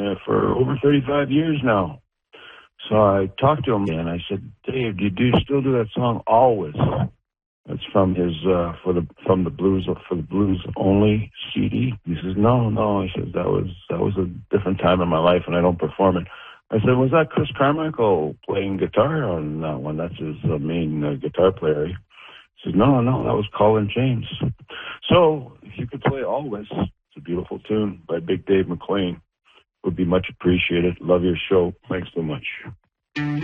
for over 35 years now. So I talked to him and I said, Dave, do you still do that song Always? That's from his from the blues only CD. He says, no. He says that was a different time in my life and I don't perform it. I said, was that Chris Carmichael playing guitar on that one? That's his main guitar player. He says, no, that was Colin James. So if you could play Always, it's a beautiful tune by Big Dave McLean. Would be much appreciated. Love your show. Thanks so much.